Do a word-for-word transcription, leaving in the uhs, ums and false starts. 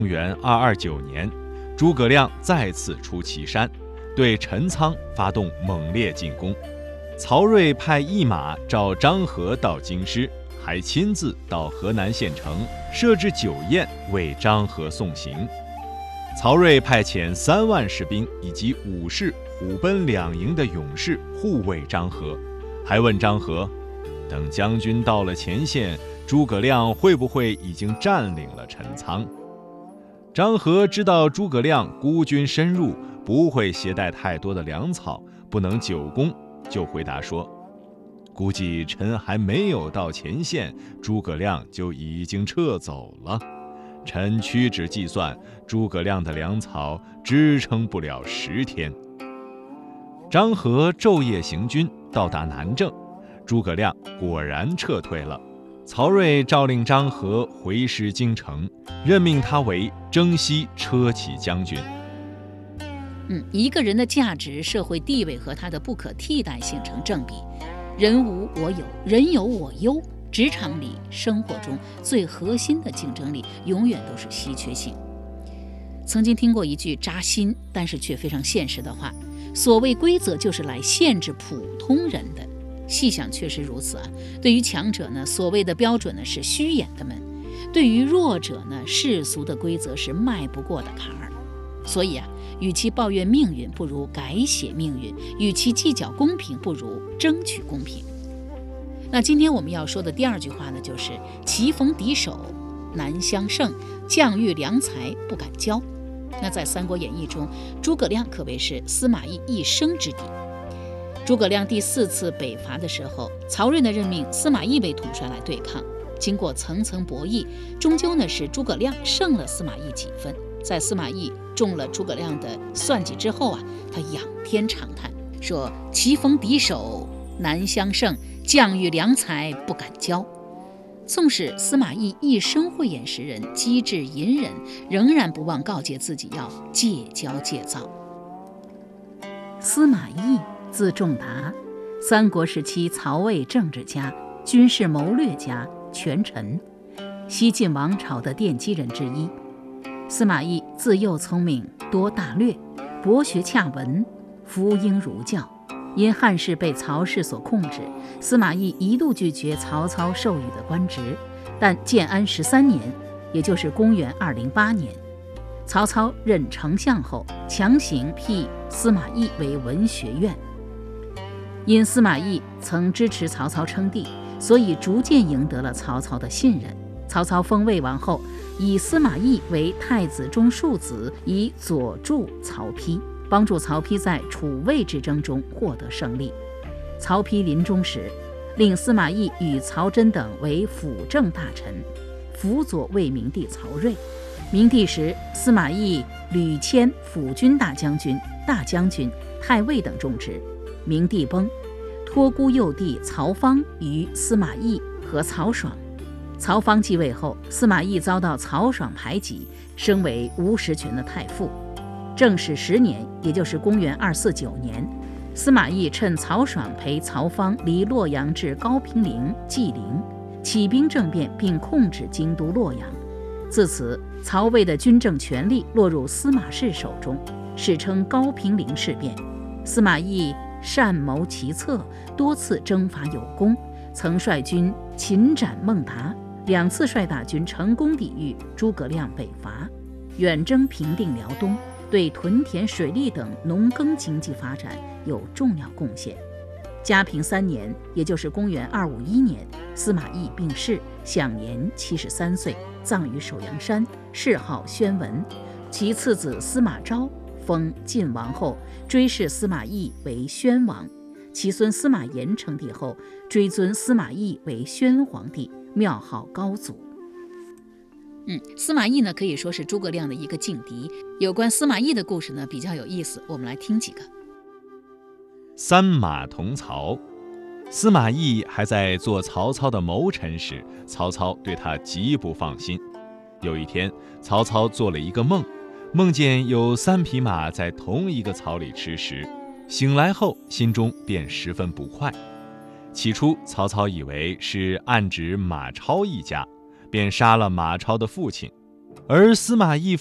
公元二二九年，诸葛亮再次出祁山，对陈仓发动猛烈进攻。曹睿派一马召张合到京师，还亲自到河南县城设置酒宴为张合送行。曹睿派遣三万士兵以及武士虎贲两营的勇士护卫张合，还问张合，等将军到了前线，诸葛亮会不会已经占领了陈仓？张合知道诸葛亮孤军深入，不会携带太多的粮草，不能久攻，就回答说，估计臣还没有到前线，诸葛亮就已经撤走了。臣屈指计算，诸葛亮的粮草支撑不了十天。张合昼夜行军，到达南郑，诸葛亮果然撤退了。曹睿诏令张合回师京城，任命他为征西车骑将军。 嗯，一个人的价值、社会地位和他的不可替代性成正比。人无我有，人有我优。职场里、生活中最核心的竞争力，永远都是稀缺性。曾经听过一句扎心，但是却非常现实的话：所谓规则，就是来限制普通人的。细想确实如此啊。对于强者呢，所谓的标准呢是虚掩的门；对于弱者呢，世俗的规则是迈不过的坎儿。所以啊，与其抱怨命运，不如改写命运；与其计较公平，不如争取公平。那今天我们要说的第二句话呢，就是棋逢敌手难相胜，将遇良才不敢交。那在《三国演义》中，诸葛亮可谓是司马懿一生之敌。诸葛亮第四次北伐的时候，曹睿呢任命司马懿为统帅来对抗，经过层层博弈，终究呢是诸葛亮胜了司马懿几分。在司马懿中了诸葛亮的算计之后啊，他仰天长叹，说棋逢敌手难相胜，将遇良才不敢交。纵使司马懿一生慧眼识人，机智隐忍，仍然不忘告诫自己要戒骄戒躁。司马懿字仲达，三国时期曹魏政治家、军事谋略家、权臣，西晋王朝的奠基人之一。司马懿自幼聪明，多大略，博学洽文，服膺儒教。因汉室被曹氏所控制，司马懿一度拒绝曹操授予的官职。但建安十三年，也就是公元二零八年，曹操任丞相后，强行辟司马懿为文学院。因司马懿曾支持曹操称帝，所以逐渐赢得了曹操的信任。曹操封魏王后，以司马懿为太子中庶子，以佐助曹丕，帮助曹丕在楚魏之争中获得胜利。曹丕临终时，令司马懿与曹真等为辅政大臣，辅佐魏明帝曹睿。明帝时，司马懿屡迁辅军大将军、大将军、太尉等重职。明帝崩，托孤幼弟曹芳于司马懿和曹爽。曹芳继位后，司马懿遭到曹爽排挤，升为吴实权的太傅。正始十年，也就是公元二四九年，司马懿趁曹爽陪曹芳离洛阳至高平陵、纪陵，起兵政变，并控制京都洛阳。自此，曹魏的军政权力落入司马氏手中，史称高平陵事变。司马懿善谋奇策，多次征伐有功，曾率军擒斩孟达，两次率大军成功抵御诸葛亮北伐，远征平定辽东，对屯田水利等农耕经济发展有重要贡献。嘉平三年，也就是公元二五一年，司马懿病逝，享年七十三岁，葬于首阳山，谥号宣文。其次子司马昭封晋王后，追谥司马懿为宣王。其孙司马炎称帝后，追尊司马懿为宣皇帝，庙号高祖。嗯，司马懿呢可以说是诸葛亮的一个劲敌。有关司马懿的故事呢比较有意思，我们来听几个。 三马同曹。司马懿还在做曹操的谋臣时，曹操对他极不放心。有一天，曹操做了一个梦，梦见有三匹马在同一个槽里吃食，醒来后心中便十分不快。起初曹操以为是暗指马超一家，便杀了马超的父亲。 而司马懿